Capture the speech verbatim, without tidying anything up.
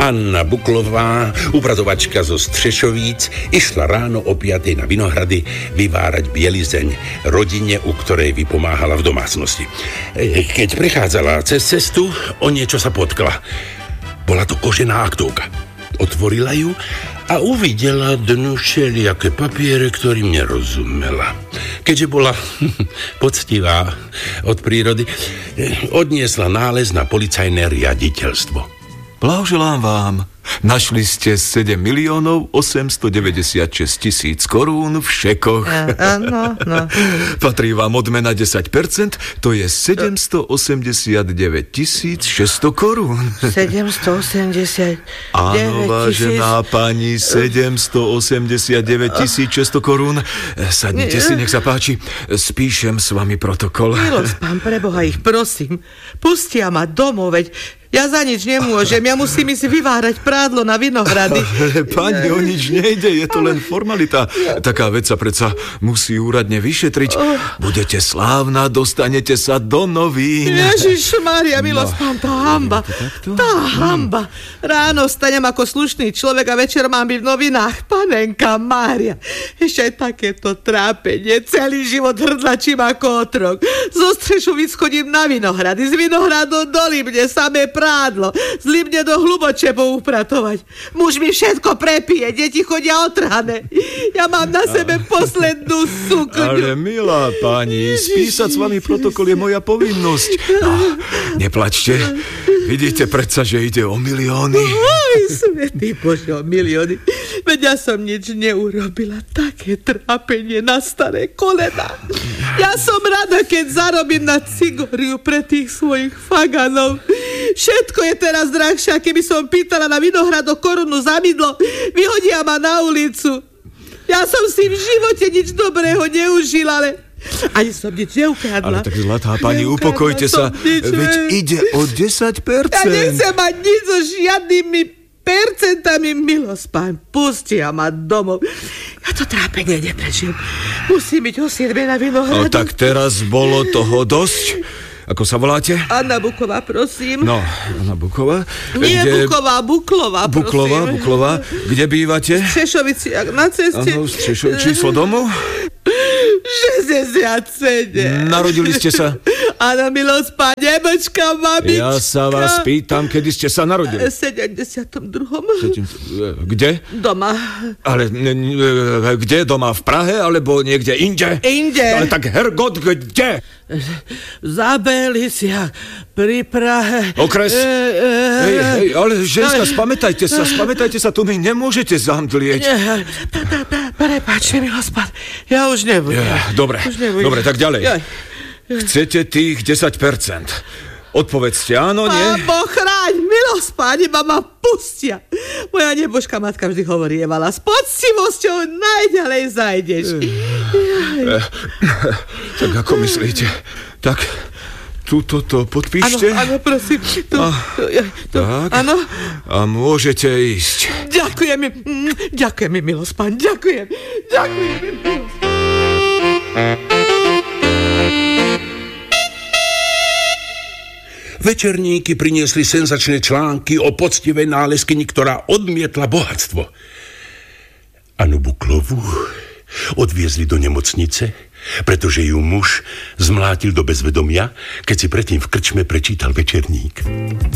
Anna Buklová, upratovačka zo Střešovíc, išla ráno o piatej na Vinohrady vyvárať bielizeň rodine, u ktorej vypomáhala v domácnosti. Keď prechádzala cez cestu, o niečo sa potkla. Bola to kožená aktovka. Otvorila ju a uvidela dnu všelijaké papiere, ktorým nerozumela. Keďže bola poctivá od prírody, odniesla nález na policajné riaditeľstvo. Blahoželám vám. Našli ste sedem miliónov osemstodeväťdesiatšesť tisíc korún v šekoch. Áno, no. Patrí vám odmena desať percent, to je sedemstoosemdesiatdeväť tisíc šesťsto korún. sedemstoosemdesiatdeväť Áno, vážená pani, sedemstoosemdesiatdeväť tisíc šesťsto korún. Sadnite si, nech sa páči. Spíšem s vami protokol. Milosť, pán, preboha, ich prosím. Pustia ma domov, veď ja za nič nemôžem. Ja musím ísť vyvárať prádlo na Vinohrady. Ale pani, o nič nejde, je to len formalita. Taká vec sa predsa musí úradne vyšetriť. Budete slávna, dostanete sa do novín. Ježišmária, milosť, No. pán, tá hamba. Tá hamba. Ráno vstanem ako slušný človek a večer mám byť v novinách. Panenka Mária. Ešte aj takéto trápenie. Celý život hrdlačím ako otrok. Zo Střešovic chodím na Vinohrady. Z Vinohradov do Libne samé prádlo. Z Libne do Hlubočepu upratovať. Muž mi všetko prepije. Deti chodia otrhané. Ja mám na sebe poslednú sukňu. Ale milá pani, spísať s vami protokol je moja povinnosť. No, neplačte. Vidíte predsa, že ide o milióny. Oj, svätý Bože, o milióny. Veď ja som nič neurobila. Také trápenie na staré kolena. Ja som rada, keď zarobím na cigoriu pre tých svojich faganov. Všetko je teraz drahšie, keby som pýtala na Vinohrado korunu za mydlo. Vyhodia ma na ulicu. Ja som si v živote nič dobrého neužila, ale ani som nič neukradla. Ale tak zlatá pani, upokojte sa. Nič, veď ide o desať percent. Ja nechcem mať nič so žiadnymi percentami, milosť, pán. Pustia ma domov. Ja to trápenie neprežijem. Musím byť o siedmej na Vinohradu. No tak teraz bolo toho dosť. Ako sa voláte? Anna Buková, prosím. No, Anna Buková. Nie Kde... Buková, Buklová, prosím. Buklová, Buklová. Kde bývate? V Střešoviciach, na ceste. Áno, Střešo... Číslo domu? šesťdesiatsedem. Narodili ste sa? Áno, milosť, pán, nebočka, mamička. Ja sa vás pýtam, kedy ste sa narodili. V sedemdesiatom druhom. Kde? Doma. Ale n- n- kde? Doma v Prahe, alebo niekde inde? Inde. Ale tak hergot, kde? Zabelisia pri Prahe. Okres? E, e, hej, hej, ale ženská, e, spamätajte sa, spamätajte sa, tu mi nemôžete zamdlieť. Nie, prepáčte mi, hospad, ja už nebudem. Ja, dobre, Už nebudem. dobre, tak ďalej. Ja. Chcete tých desať percent? Odpovedzte áno, nie? Pán Boh chráň, milosť, páni, ma ma pustia. Moja nebožka matka vždy hovorievala, s poctivosťou najďalej zajdeš. Eh, tak ako myslíte? Tak túto to podpíšte? Áno, áno, prosím. Tu, A, tu, ja, tu, tak. áno. A môžete ísť. Ďakujem mi, mm, ďakujem mi, milosť, pán, ďakujem. Ďakujem mi, milosť. Večerníky priniesli senzačné články o poctivej nálezkyni, ktorá odmietla bohatstvo. Annu Buklovú odviezli do nemocnice, pretože ju muž zmlátil do bezvedomia, keď si predtým v krčme prečítal večerník.